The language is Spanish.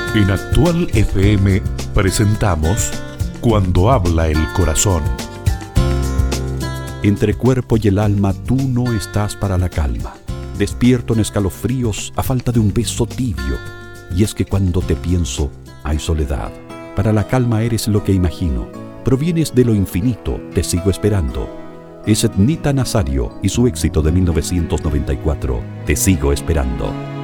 En Actual FM presentamos Cuando habla el corazón. Entre cuerpo y el alma tú no estás para la calma. Despierto en escalofríos a falta de un beso tibio. Y es que cuando te pienso hay soledad. Para la calma eres lo que imagino. Provienes de lo infinito, te sigo esperando. Es Etnita Nazario y su éxito de 1994, Te sigo esperando.